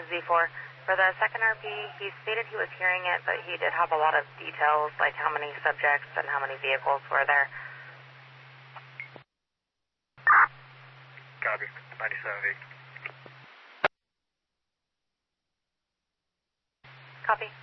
is Z4. For the second RP, he stated he was hearing it, but he did have a lot of details, like how many subjects and how many vehicles were there. Copy, 97 Copy.